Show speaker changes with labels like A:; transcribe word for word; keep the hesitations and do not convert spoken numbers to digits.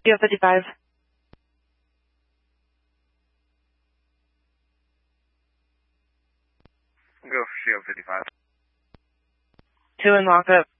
A: C O fifty-five.
B: Go for C O fifty-five.
A: Two in lockup.